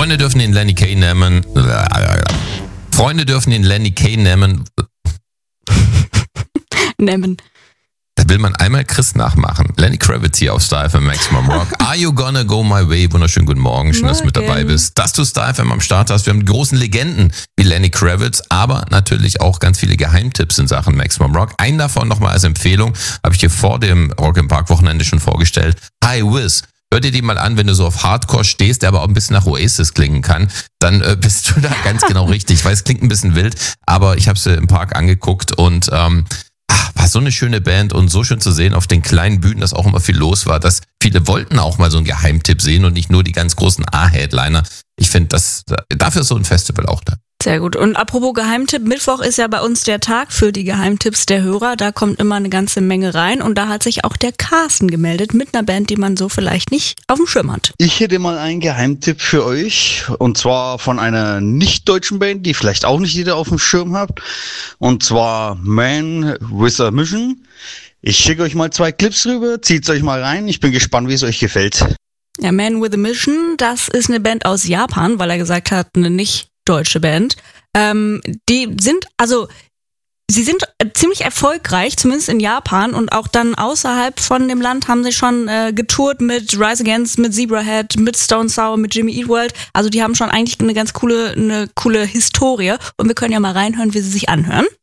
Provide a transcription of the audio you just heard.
Freunde dürfen den Lenny Kay nehmen. Freunde dürfen den Lenny Kay nehmen. Da will man einmal Chris nachmachen. Lenny Kravitz hier auf Star FM Maximum Rock. Are you gonna go my way? Wunderschönen guten Morgen. Schön, dass du mit dabei bist. Dass du Star FM am Start hast. Wir haben großen Legenden wie Lenny Kravitz, aber natürlich auch ganz viele Geheimtipps in Sachen Maximum Rock. Einen davon nochmal als Empfehlung, habe ich dir vor dem Rock im Park Wochenende schon vorgestellt. High Wiz. Hör dir die mal an, wenn du so auf Hardcore stehst, der aber auch ein bisschen nach Oasis klingen kann, dann bist du da ganz genau richtig. Ich weiß, es klingt ein bisschen wild, aber ich habe sie im Park angeguckt und war so eine schöne Band und so schön zu sehen auf den kleinen Bühnen, dass auch immer viel los war, dass viele wollten auch mal so einen Geheimtipp sehen und nicht nur die ganz großen A-Headliner. Ich finde, dafür ist so ein Festival auch da. Sehr gut. Und apropos Geheimtipp, Mittwoch ist ja bei uns der Tag für die Geheimtipps der Hörer. Da kommt immer eine ganze Menge rein und da hat sich auch der Carsten gemeldet mit einer Band, die man so vielleicht nicht auf dem Schirm hat. Ich hätte mal einen Geheimtipp für euch und zwar von einer nicht-deutschen Band, die vielleicht auch nicht jeder auf dem Schirm hat, und zwar Man with a Mission. Ich schicke euch mal 2 Clips rüber, zieht's euch mal rein. Ich bin gespannt, wie es euch gefällt. Ja, Man with a Mission, das ist eine Band aus Japan, weil er gesagt hat, eine nicht deutsche Band. Die sind, sie sind ziemlich erfolgreich, zumindest in Japan, und auch dann außerhalb von dem Land haben sie schon getourt mit Rise Against, mit Zebrahead, mit Stone Sour, mit Jimmy Eat World. Also die haben schon eigentlich eine ganz coole Historie und wir können ja mal reinhören, wie sie sich anhören.